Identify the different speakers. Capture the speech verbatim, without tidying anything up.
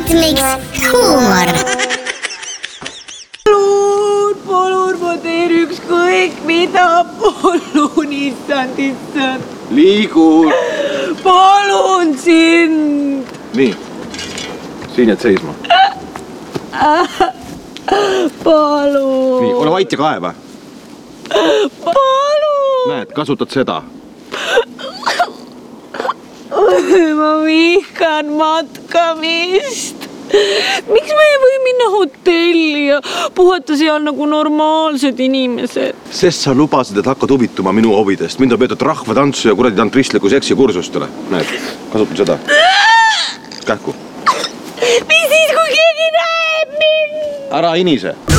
Speaker 1: Rhythmix huumor.
Speaker 2: Palun, palun, ma teen ükskõik mida. Palun, issand, issand.
Speaker 3: Liigu.
Speaker 2: Palun sind.
Speaker 3: Nii, siin jääd seisma.
Speaker 2: Palun.
Speaker 3: Nii, ole vait ja kaeva.
Speaker 2: Palun.
Speaker 3: Näed, kasutad seda.
Speaker 2: Ma vihkan matkamist. Miks me ei või minna hotelli ja puhata seal nagu normaalsed inimesed?
Speaker 3: Sest sa lubasid, et hakkad huvituma minu hobidest. Mind on peetud rahvatantsu ja kuradi tantristliku seksi kursustele. Näed, kasutan seda. Kähku.
Speaker 2: Mis siis, kui keegi näeb mind?
Speaker 3: Ära inise.